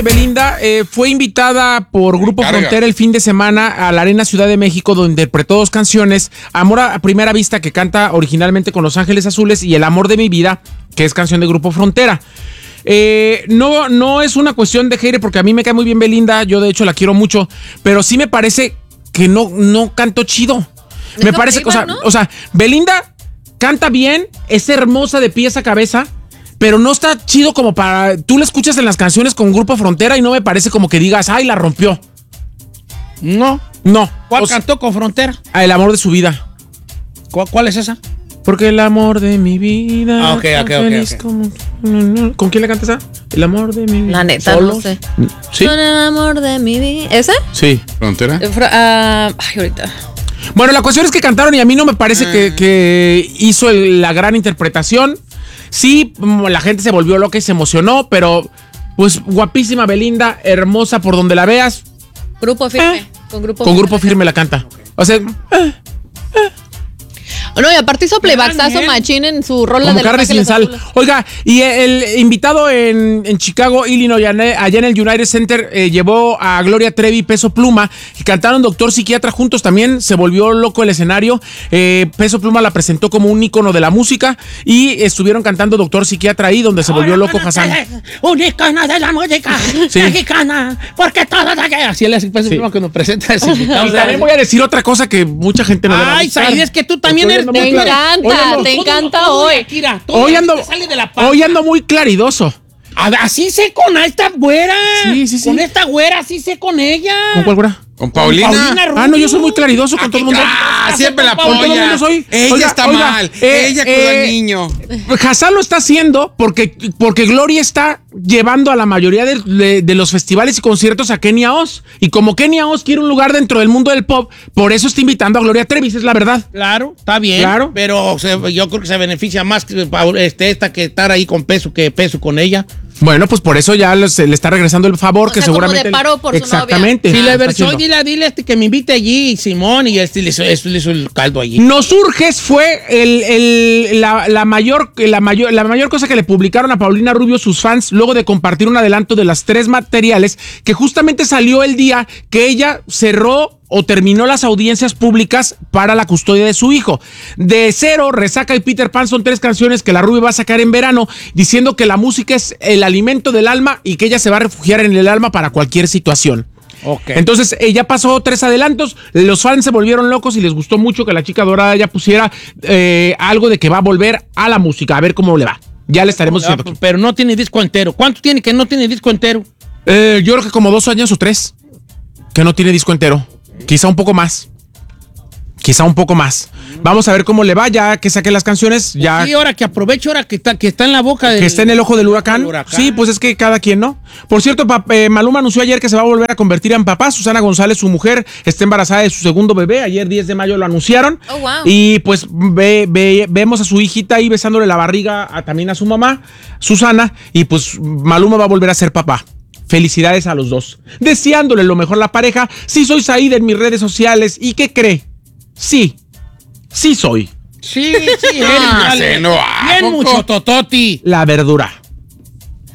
Belinda fue invitada por Grupo Frontera el fin de semana a la Arena Ciudad de México, donde interpretó dos canciones: Amor a Primera Vista, que canta originalmente con Los Ángeles Azules, y El Amor de mi Vida, que es canción de Grupo Frontera. No es una cuestión de hater, porque a mí me cae muy bien Belinda, yo de hecho la quiero mucho, pero sí me parece que no cantó chido. Me parece, o sea, Belinda canta bien, es hermosa de pies a cabeza, pero no está chido como para... Tú la escuchas en las canciones con Grupo Frontera y no me parece como que digas, ¡ay, la rompió! No. ¿Cuál cantó con Frontera? El Amor de su Vida. ¿Cuál es esa? Porque el amor de mi vida... Ok. ¿Con quién le canta esa? El amor de mi vida. La neta, ¿Solos? no sé. ¿Sí? Con el amor de mi vida. ¿Esa? Sí. ¿Frontera? Ay, ahorita. Bueno, la cuestión es que cantaron y a mí no me parece que hizo la gran interpretación. Sí, la gente se volvió loca y se emocionó, pero pues guapísima Belinda, hermosa por donde la veas. Grupo Firme. Con Grupo Firme la canta. O sea, no, y aparte hizo playbacksazo machín en su rola como de carne sin sal. Oiga, y el invitado en Chicago, Illinois, allá en el United Center, llevó a Gloria Trevi y Peso Pluma, y cantaron Doctor Psiquiatra juntos. También se volvió loco el escenario. Peso Pluma la presentó como un ícono de la música, y estuvieron cantando Doctor Psiquiatra ahí, donde se volvió loco Hassan. Un ícono de la música mexicana, porque todo... Así le hace Peso Pluma cuando presenta ese invitado. Y también voy a decir otra cosa que mucha gente no le va a gustar. Ay, es que tú también eres... Te encanta hoy. Hoy ando muy claridoso. Así sé con esta güera. Sí. Con esta güera, así sé con ella. ¿Con cuál güera? ¿Con Paulina? Ah, no, yo soy muy claridoso con todo el mundo. Siempre la Con todo el apoya. mundo soy. Ella está mal. Ella cuida al niño. Hassan lo está haciendo porque Gloria está llevando a la mayoría de los festivales y conciertos a Kenia Oz. Y como Kenia Oz quiere un lugar dentro del mundo del pop, por eso está invitando a Gloria Trevi, es la verdad. Claro, está bien. Claro. Pero yo creo que se beneficia más esta que estar ahí con Peso que Peso con ella. Bueno, pues por eso ya se le está regresando el favor, o que sea, seguramente... Como de paro por exactamente. Su novia. Sí, le versó, dile que me invite allí, Simón, y le hizo el caldo allí. Nos Urges fue la mayor cosa que le publicaron a Paulina Rubio sus fans, luego de compartir un adelanto de las 3 materiales, que justamente salió el día que ella cerró o terminó las audiencias públicas para la custodia de su hijo. De Cero, Resaca y Peter Pan son 3 canciones que la Rubio va a sacar en verano, diciendo que la música es el alimento del alma y que ella se va a refugiar en el alma para cualquier situación. Okay. Entonces, ella pasó 3 adelantos, los fans se volvieron locos y les gustó mucho que la chica dorada ya pusiera algo de que va a volver a la música, a ver cómo le va. Ya le estaremos diciendo aquí. Pero no tiene disco entero. ¿Cuánto tiene que no tiene disco entero? Yo creo que como 2 años o 3 que no tiene disco entero. Quizá un poco más. Vamos a ver cómo le va ya que saque las canciones. Ya. Sí, ahora que aprovecho, ahora que está en la boca que está en el ojo del huracán. Sí, pues es que cada quien, ¿no? Por cierto, Maluma anunció ayer que se va a volver a convertir en papá. Susana González, su mujer, está embarazada de su segundo bebé. Ayer 10 de mayo lo anunciaron. Oh, wow. Y pues vemos a su hijita ahí besándole la barriga también a su mamá, Susana. Y pues Maluma va a volver a ser papá. Felicidades a los dos. Deseándole lo mejor a la pareja. Sí soy Saída en mis redes sociales. ¿Y qué cree? Sí soy. Sí, bien mucho tototi. La verdura.